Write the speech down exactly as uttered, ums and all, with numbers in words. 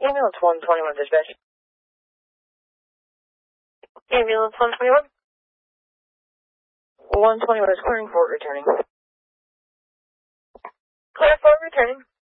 Ambulance one twenty-one, dispatch. Ambulance one twenty-one. one twenty-one is clearing for returning. Clear for returning.